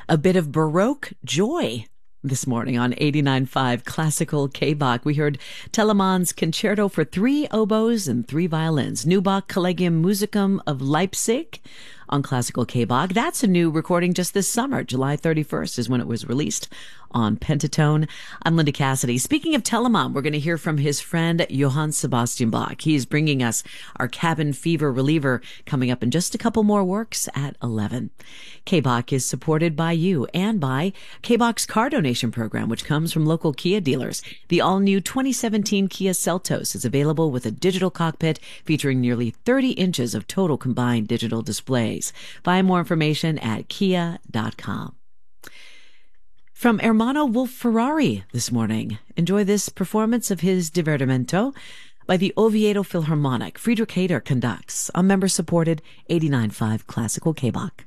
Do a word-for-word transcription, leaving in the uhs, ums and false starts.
A bit of Baroque joy this morning on eighty-nine point five Classical K-Bach. We heard Telemann's Concerto for three oboes and three violins, Neubach Collegium Musicum of Leipzig on Classical K-Bach. That's a new recording just this summer. July thirty-first is when it was released on Pentatone. I'm Linda Cassidy. Speaking of Telemann, we're going to hear from his friend Johann Sebastian Bach. He's bringing us our Cabin Fever reliever coming up in just a couple more works at eleven. K-Bach is supported by you and by K-Bach's car donation program, which comes from local Kia dealers. The all-new twenty seventeen Kia Seltos is available with a digital cockpit featuring nearly thirty inches of total combined digital displays. Find more information at kia dot com. From Ermanno Wolf Ferrari this morning, enjoy this performance of his Divertimento by the Oviedo Philharmonic. Friedrich Hader conducts, a member-supported eighty-nine point five Classical K-Bach.